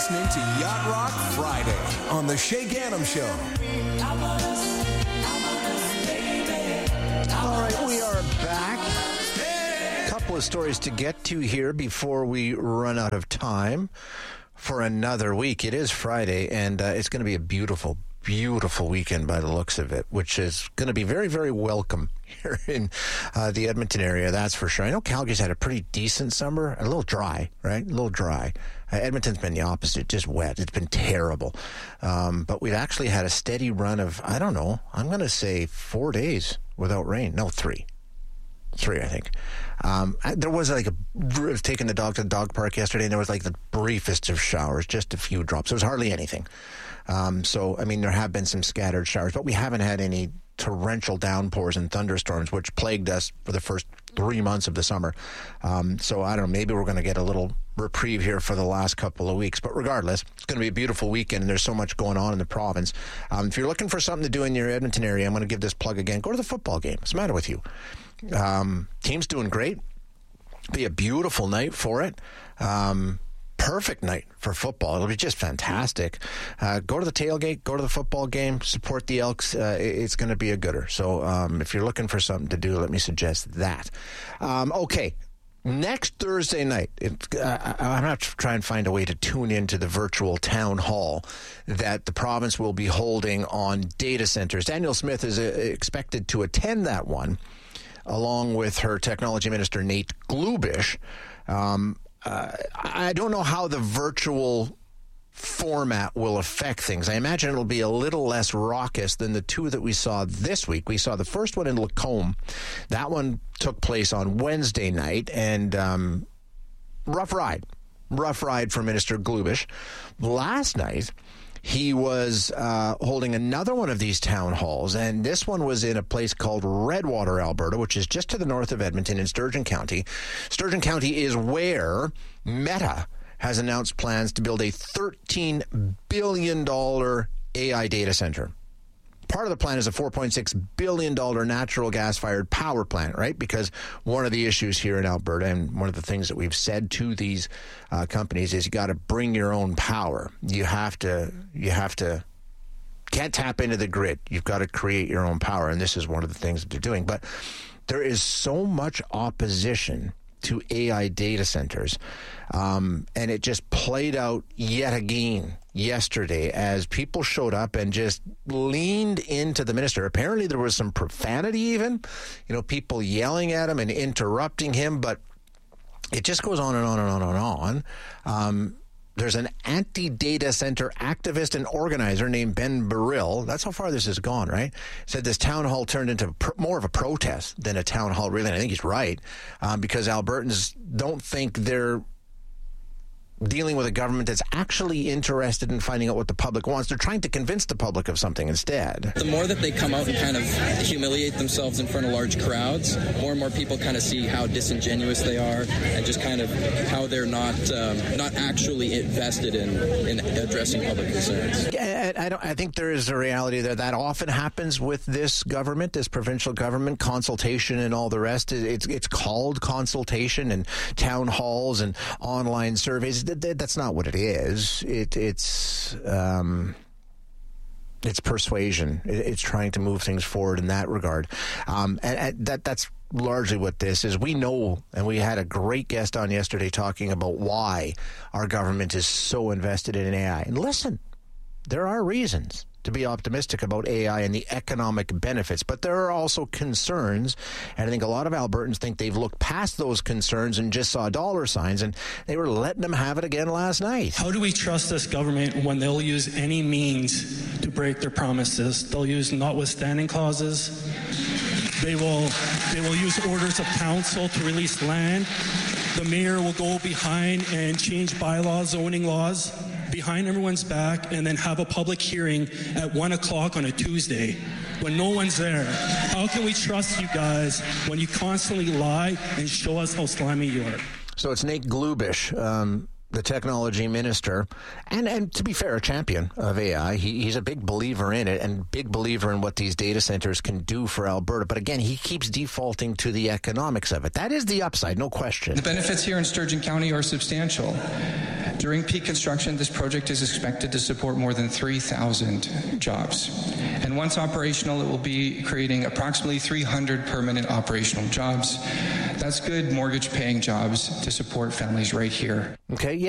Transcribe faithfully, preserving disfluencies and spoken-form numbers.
listening to Yacht Rock Friday on The Shay Gannam Show. All right, we are back. A couple of stories to get to here before we run out of time for another week. It is Friday, and uh, it's going to be a beautiful, beautiful weekend by the looks of it, which is going to be very, very welcome here in uh, the Edmonton area, that's for sure. I know Calgary's had a pretty decent summer, a little dry, right? A little dry. Uh, Edmonton's been the opposite, just wet. It's been terrible. Um, but we've actually had a steady run of, I don't know, I'm going to say four days without rain. No, three. Three, I think. Um, there was like a, I was taking the dog to the dog park yesterday, and there was like the briefest of showers, just a few drops. There was hardly anything. Um, so, I mean, there have been some scattered showers, but we haven't had any torrential downpours and thunderstorms, which plagued us for the first three months of the summer. Um, so, I don't know, maybe we're going to get a little reprieve here for the last couple of weeks. But regardless, it's going to be a beautiful weekend, and there's so much going on in the province. Um, if you're looking for something to do in your Edmonton area, I'm going to give this plug again. Go to the football game. What's the matter with you? Um, team's doing great. Be a beautiful night for it. Um, perfect night for football. It'll be just fantastic. Uh, go to the tailgate, go to the football game, support the Elks. Uh, it's going to be a gooder. So um, if you're looking for something to do, let me suggest that. Um, okay. Next Thursday night, it, uh, I'm going to try and find a way to tune into the virtual town hall that the province will be holding on data centers. Danielle Smith is uh, expected to attend that one, along with her technology minister, Nate Glubish. Um, uh, I don't know how the virtual format will affect things. I imagine it'll be a little less raucous than the two that we saw this week. We saw the first one in Lacombe. That one took place on Wednesday night, and um, rough ride. Rough ride for Minister Glubish. Last night, he was uh, holding another one of these town halls, and this one was in a place called Redwater, Alberta, which is just to the north of Edmonton in Sturgeon County. Sturgeon County is where Meta has announced plans to build a thirteen billion dollars A I data center. Part of the plan is a four point six billion dollars natural gas-fired power plant, right? Because one of the issues here in Alberta, and one of the things that we've said to these uh, companies, is you got to bring your own power. You have to, you have to, can't tap into the grid. You've got to create your own power, and this is one of the things that they're doing. But there is so much opposition to A I data centers, um, and it just played out yet again yesterday as people showed up and just leaned into the minister. Apparently there was some profanity even, you know, people yelling at him and interrupting him, but it just goes on and on and on and on. Um, There's an anti-data center activist and organizer named Ben Burrill. That's how far this has gone, right? Said this town hall turned into pr- more of a protest than a town hall, really. And I think he's right, um, because Albertans don't think they're dealing with a government that's actually interested in finding out what the public wants. They're trying to convince the public of something instead. The more that they come out and kind of humiliate themselves in front of large crowds, more and more people kind of see how disingenuous they are and just kind of how they're not um, not actually invested in, in addressing public concerns. I, I, don't, I think there is a reality there. That often happens with this government, this provincial government, consultation and all the rest. It's, it's called consultation and town halls and online surveys. That's not what it is. It, it's um, it's persuasion. It's trying to move things forward in that regard. Um, and, and that that's largely what this is. We know, and we had a great guest on yesterday talking about why our government is so invested in A I. And listen, there are reasons to be optimistic about A I and the economic benefits, but there are also concerns, and I think a lot of Albertans think they've looked past those concerns and just saw dollar signs, and they were letting them have it again last night. How do we trust this government when they'll use any means to break their promises? They'll use notwithstanding clauses. They will, they will use orders of council to release land. The mayor will go behind and change bylaws, zoning laws, behind everyone's back, and then have a public hearing at one o'clock on a Tuesday when no one's there. How can we trust you guys when you constantly lie and show us how slimy you are? So it's Nate Glubish, um, the technology minister, and, and to be fair, a champion of A I. He, he's a big believer in it and big believer in what these data centers can do for Alberta. But again, he keeps defaulting to the economics of it. That is the upside, no question. The benefits here in Sturgeon County are substantial. During peak construction, this project is expected to support more than three thousand jobs. And once operational, it will be creating approximately three hundred permanent operational jobs. That's good mortgage-paying jobs to support families right here. Okay, yeah.